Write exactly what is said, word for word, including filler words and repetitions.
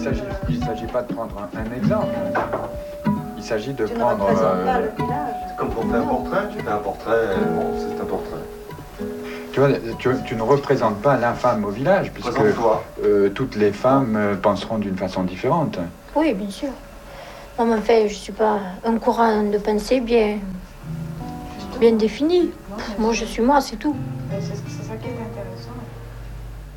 s'agit, il s'agit pas de prendre un, un exemple. Il s'agit de tu prendre... Tu ne représentes euh, pas le village. Comme pour faire un portrait, tu fais un portrait, bon, c'est un portrait. Tu vois, tu, tu ne représentes pas la femme au village, puisque euh, toutes les femmes euh, penseront d'une façon différente. Oui, bien sûr. Non, mais enfin, je ne suis pas un courant de pensée bien, bien défini. Moi, je suis moi, c'est tout. C'est ça qui est intéressant.